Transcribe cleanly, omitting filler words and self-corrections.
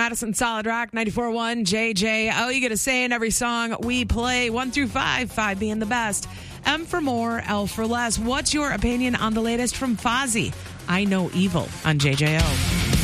Madison Solid Rock 94.1 JJ. You get a say in every song we play, 1 through 5, 5 being the best. M for more, L for less. What's your opinion on the latest from Fozzy? I Know Evil on JJO.